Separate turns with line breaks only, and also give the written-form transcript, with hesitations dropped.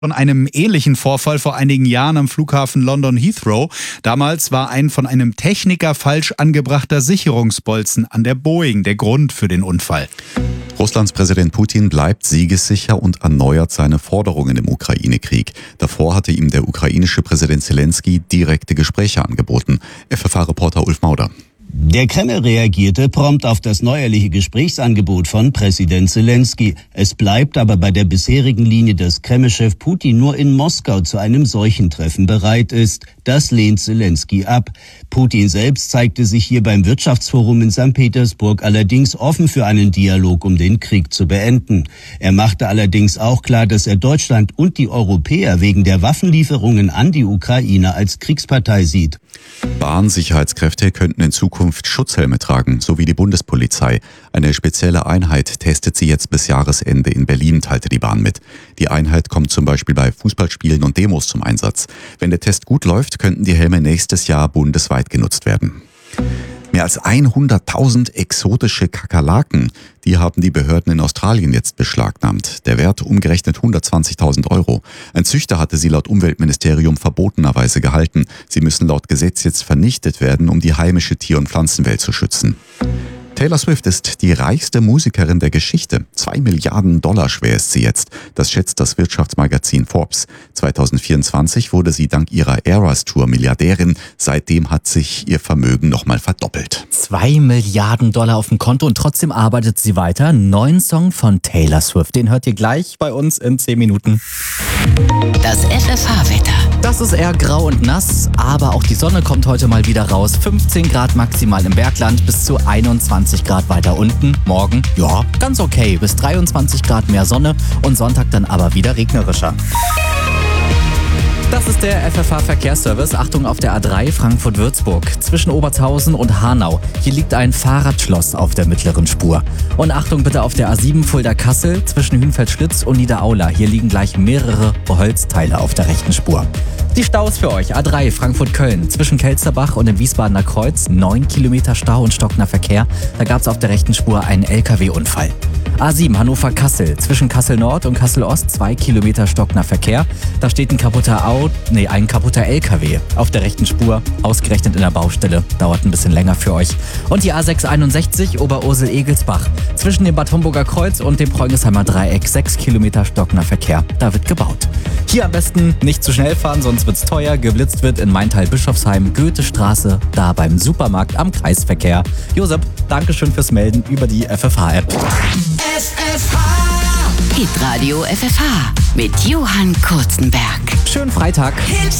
Von einem ähnlichen Vorfall vor einigen Jahren am Flughafen London Heathrow. Damals war ein von einem Techniker falsch angebrachter Sicherungsbolzen an der Boeing der Grund für den Unfall.
Russlands Präsident Putin bleibt siegessicher und erneuert seine Forderungen im Ukraine-Krieg. Davor hatte ihm der ukrainische Präsident Zelensky direkte Gespräche angeboten. FFH-Reporter Ulf Mauder.
Der Kreml reagierte prompt auf das neuerliche Gesprächsangebot von Präsident Zelensky. Es bleibt aber bei der bisherigen Linie, dass Kreml-Chef Putin nur in Moskau zu einem solchen Treffen bereit ist. Das lehnt Zelensky ab. Putin selbst zeigte sich hier beim Wirtschaftsforum in St. Petersburg allerdings offen für einen Dialog, um den Krieg zu beenden. Er machte allerdings auch klar, dass er Deutschland und die Europäer wegen der Waffenlieferungen an die Ukraine als Kriegspartei sieht.
Bahnsicherheitskräfte könnten in Zukunft Schutzhelme tragen, so wie die Bundespolizei. Eine spezielle Einheit testet sie jetzt bis Jahresende in Berlin, teilte die Bahn mit. Die Einheit kommt zum Beispiel bei Fußballspielen und Demos zum Einsatz. Wenn der Test gut läuft, könnten die Helme nächstes Jahr bundesweit genutzt werden. Mehr als 100.000 exotische Kakerlaken, die haben die Behörden in Australien jetzt beschlagnahmt. Der Wert umgerechnet 120.000 €. Ein Züchter hatte sie laut Umweltministerium verbotenerweise gehalten. Sie müssen laut Gesetz jetzt vernichtet werden, um die heimische Tier- und Pflanzenwelt zu schützen. Taylor Swift ist die reichste Musikerin der Geschichte. $2 Milliarden schwer ist sie jetzt. Das schätzt das Wirtschaftsmagazin Forbes. 2024 wurde sie dank ihrer Eras Tour Milliardärin. Seitdem hat sich ihr Vermögen nochmal verdoppelt.
$2 Milliarden auf dem Konto und trotzdem arbeitet sie weiter. Neuen Song von Taylor Swift. Den hört ihr gleich bei uns in 10 Minuten.
Das FFH-Wetter.
Das ist eher grau und nass, aber auch die Sonne kommt heute mal wieder raus. 15 Grad maximal im Bergland, bis zu 21 Grad weiter unten. Morgen, ja, ganz okay, bis 23 Grad mehr Sonne und Sonntag dann aber wieder regnerischer. Das ist der FFH-Verkehrsservice. Achtung auf der A3 Frankfurt-Würzburg. Zwischen Obertshausen und Hanau. Hier liegt ein Fahrradschloss auf der mittleren Spur. Und Achtung bitte auf der A7 Fulda-Kassel. Zwischen Hünfeld-Schlitz und Niederaula. Hier liegen gleich mehrere Holzteile auf der rechten Spur. Die Staus für euch. A3 Frankfurt-Köln. Zwischen Kelsterbach und dem Wiesbadener Kreuz. 9 Kilometer Stau und stockender Verkehr. Da gab es auf der rechten Spur einen LKW-Unfall. A7 Hannover-Kassel. Zwischen Kassel-Nord und Kassel-Ost 2 Kilometer stockender Verkehr. Da steht ein kaputter LKW auf der rechten Spur. Ausgerechnet in der Baustelle. Dauert ein bisschen länger für euch. Und die A661 Oberursel-Egelsbach. Zwischen dem Bad Homburger Kreuz und dem Preungesheimer Dreieck 6 Kilometer stockender Verkehr. Da wird gebaut. Hier am besten nicht zu schnell fahren, sonst wird's teuer. Geblitzt wird in Maintal-Bischofsheim, Goethestraße, da beim Supermarkt am Kreisverkehr. Josep, Dankeschön fürs Melden über die FFH-App.
FFH Hitradio FFH mit Johann Kurzenberg.
Schönen Freitag.
Hits